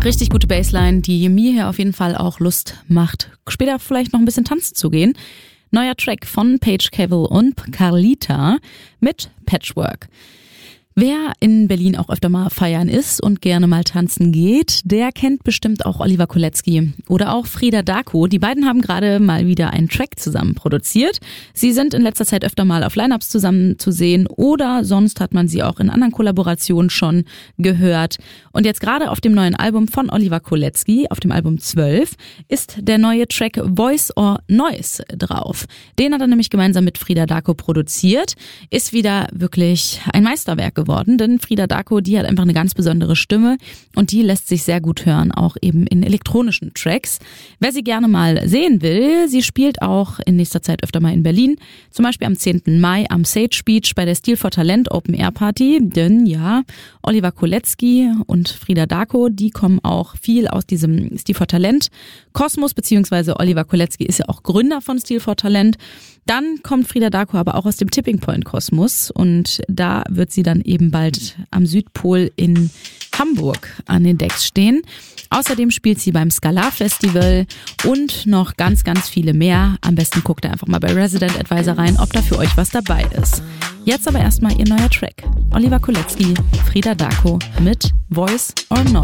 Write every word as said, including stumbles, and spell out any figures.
Richtig gute Bassline, die mir hier auf jeden Fall auch Lust macht, später vielleicht noch ein bisschen tanzen zu gehen. Neuer Track von Paige Cavill und Carlita mit Patchwork. Wer in Berlin auch öfter mal feiern ist und gerne mal tanzen geht, der kennt bestimmt auch Oliver Kolecki oder auch Frida Darko. Die beiden haben gerade mal wieder einen Track zusammen produziert. Sie sind in letzter Zeit öfter mal auf Line-Ups zusammen zu sehen oder sonst hat man sie auch in anderen Kollaborationen schon gehört. Und jetzt gerade auf dem neuen Album von Oliver Kolecki, auf dem Album zwölf, ist der neue Track Voice or Noise drauf. Den hat er nämlich gemeinsam mit Frida Darko produziert. Ist wieder wirklich ein Meisterwerk geworden. geworden, denn Frida Darko, die hat einfach eine ganz besondere Stimme und die lässt sich sehr gut hören, auch eben in elektronischen Tracks. Wer sie gerne mal sehen will, sie spielt auch in nächster Zeit öfter mal in Berlin, zum Beispiel am zehnten Mai am Sage Beach bei der Stil for Talent Open Air Party, denn ja, Oliver Kolecki und Frida Darko, die kommen auch viel aus diesem Stil for Talent Kosmos, beziehungsweise Oliver Kolecki ist ja auch Gründer von Stil for Talent. Dann kommt Frida Darko aber auch aus dem Tipping Point Kosmos und da wird sie dann eben bald am Südpol in Hamburg an den Decks stehen. Außerdem spielt sie beim Skalar Festival und noch ganz, ganz viele mehr. Am besten guckt ihr einfach mal bei Resident Advisor rein, ob da für euch was dabei ist. Jetzt aber erstmal ihr neuer Track. Oliver Kolecki, Frida Darko mit Voice or Noise.